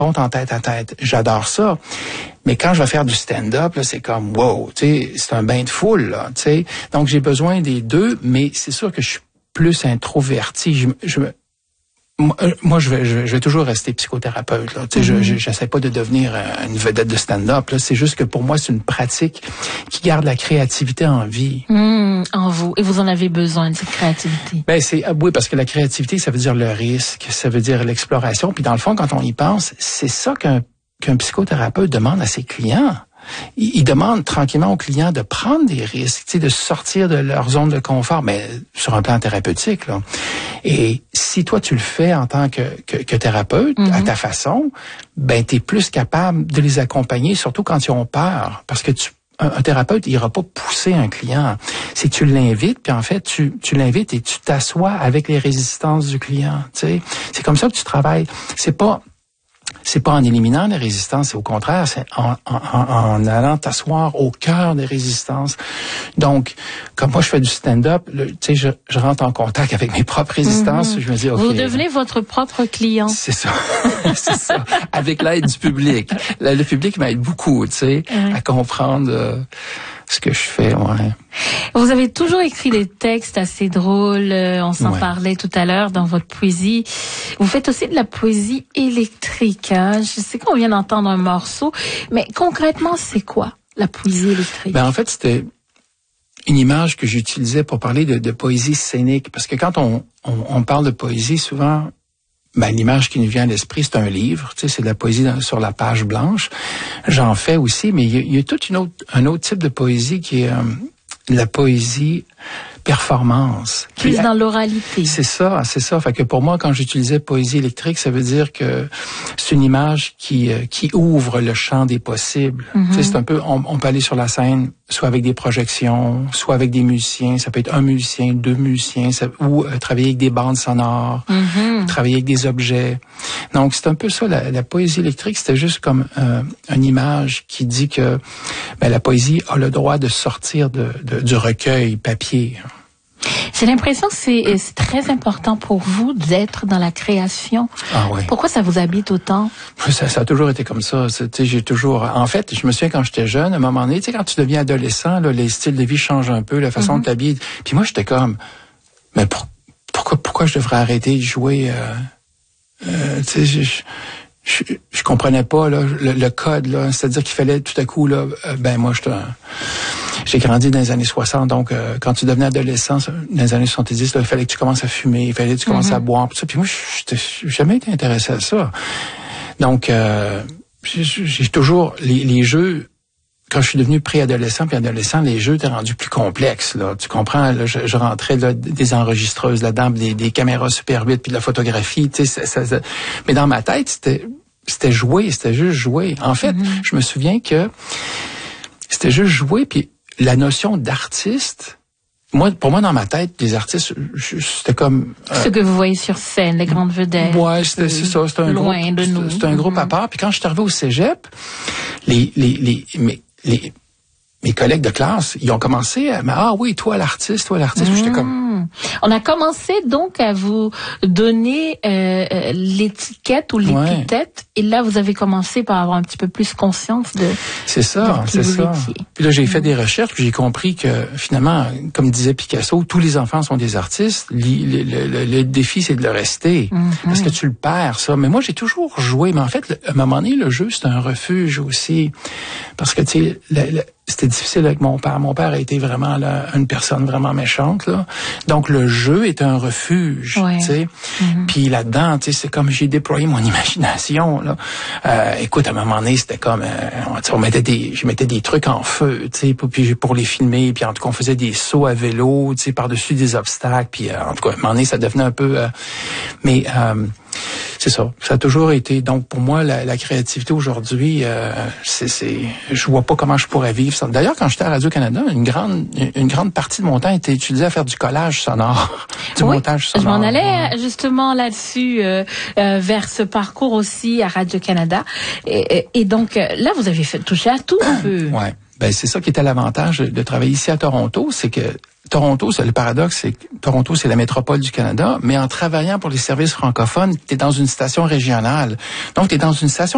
en tête à tête. J'adore ça. Mais quand je vais faire du stand-up, là, c'est comme, wow, tu sais, c'est un bain de foule, là, tu sais. Donc, j'ai besoin des deux, mais c'est sûr que je suis plus introverti. Moi, je vais toujours rester psychothérapeute, là. Tu sais, j'essaie pas de devenir une vedette de stand-up, là. C'est juste que pour moi, c'est une pratique qui garde la créativité en vie. En vous. Et vous en avez besoin de cette créativité. Ben, oui, parce que la créativité, ça veut dire le risque, ça veut dire l'exploration. Puis dans le fond, quand on y pense, c'est ça qu'un psychothérapeute demande à ses clients. Il demande tranquillement aux clients de prendre des risques, tu sais, de sortir de leur zone de confort, mais sur un plan thérapeutique, là. Et si toi, tu le fais en tant que thérapeute, à ta façon, ben, t'es plus capable de les accompagner, surtout quand ils ont peur. Parce que un thérapeute, il ira pas pousser un client. Si tu l'invites, puis en fait, tu l'invites et tu t'assois avec les résistances du client, tu sais. C'est comme ça que tu travailles. C'est pas en éliminant les résistances, c'est au contraire, c'est en allant t'asseoir au cœur des résistances. Donc, comme moi je fais du stand-up, tu sais, je rentre en contact avec mes propres résistances, je me dis, OK. Vous devenez votre propre client. C'est ça, c'est ça, avec l'aide du public. Le public m'aide beaucoup, tu sais, à comprendre ce que je fais, ouais. Vous avez toujours écrit des textes assez drôles, on s'en parlait tout à l'heure dans votre poésie. Vous faites aussi de la poésie électrique, hein? Je sais qu'on vient d'entendre un morceau, mais concrètement, c'est quoi la poésie électrique? Ben, en fait, c'était une image que j'utilisais pour parler de poésie scénique, parce que quand on parle de poésie, souvent, ben, l'image qui nous vient à l'esprit, c'est un livre, tu sais, c'est de la poésie sur la page blanche. J'en fais aussi, mais il y a tout un autre type de poésie qui est la poésie performance. Plus dans l'oralité. C'est ça. Fait que pour moi, quand j'utilisais poésie électrique, ça veut dire que c'est une image qui ouvre le champ des possibles. Tu sais, c'est un peu, on peut aller sur la scène, soit avec des projections, soit avec des musiciens. Ça peut être un musicien, deux musiciens, ou travailler avec des bandes sonores, travailler avec des objets. Donc, c'est un peu ça, la poésie électrique, c'était juste comme une image qui dit que ben, la poésie a le droit de sortir du recueil papier. J'ai l'impression que c'est très important pour vous d'être dans la création. Ah ouais. Pourquoi ça vous habite autant? Ça a toujours été comme ça. J'ai toujours. En fait, je me souviens quand j'étais jeune, à un moment donné, tu sais, quand tu deviens adolescent, là, les styles de vie changent un peu, la façon de t'habiller. Puis moi, j'étais comme, mais pourquoi je devrais arrêter de jouer? Tu sais, je comprenais pas là le code là, c'est-à-dire qu'il fallait tout à coup là, ben moi j'ai grandi dans les années 60, donc quand tu devenais adolescent dans les années 70, là, il fallait que tu commences à fumer, il fallait que tu commences à boire, tout ça. Puis moi, j'ai jamais été intéressé à ça. Donc, j'ai toujours les jeux. Quand je suis devenu préadolescent puis adolescent, les jeux étaient rendus plus complexes. Là, tu comprends? Là, je rentrais là, des enregistreuses là-dedans, des caméras Super 8 puis de la photographie. Tu sais, mais dans ma tête, c'était jouer, c'était juste jouer. En fait, je me souviens que c'était juste jouer, puis la notion d'artiste, pour moi, dans ma tête, les artistes, c'était comme... ce que vous voyez sur scène, les grandes vedettes. Ouais, c'est ça. C'était un loin groupe, de nous. C'était un groupe à part. Puis quand je suis arrivé au cégep, mes collègues de classe, ils ont commencé à me dire, ah oui, toi l'artiste. Puis j'étais comme... On a commencé donc à vous donner l'étiquette ou l'épithète, et là vous avez commencé par avoir un petit peu plus conscience de... C'est ça. Puis là j'ai fait des recherches, puis j'ai compris que finalement, comme disait Picasso, tous les enfants sont des artistes. Le défi c'est de le rester, parce que tu le perds ça. Mais moi j'ai toujours joué, mais en fait à un moment donné le jeu c'est un refuge aussi, parce que tu sais c'était difficile avec mon père. Mon père a été vraiment là, une personne vraiment méchante, là. Donc, le jeu est un refuge, tu sais. Puis là-dedans, tu sais, c'est comme j'ai déployé mon imagination, là. Écoute, à un moment donné, c'était comme, je mettais des trucs en feu, tu sais, pour les filmer. Puis en tout cas, on faisait des sauts à vélo, tu sais, par-dessus des obstacles. Puis en tout cas, à un moment donné, ça devenait un peu... c'est ça. Ça a toujours été. Donc, pour moi, la créativité aujourd'hui, je vois pas comment je pourrais vivre ça. D'ailleurs, quand j'étais à Radio-Canada, une grande partie de mon temps était utilisée à faire du collage sonore, du montage sonore. Je m'en allais justement là-dessus, vers ce parcours aussi à Radio-Canada. Et donc, là, vous avez touché à tout un peu. Ouais. Ben, c'est ça qui était l'avantage de travailler ici à Toronto, c'est que Toronto, c'est le paradoxe, c'est que Toronto, c'est la métropole du Canada, mais en travaillant pour les services francophones, tu es dans une station régionale. Donc, tu es dans une station